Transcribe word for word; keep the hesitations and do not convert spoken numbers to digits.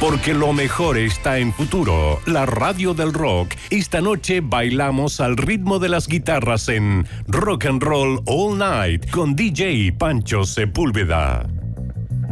Porque lo mejor está en Futuro, la radio del rock. Esta noche bailamos al ritmo de las guitarras en Rock and Roll All Night con D J Pancho Sepúlveda.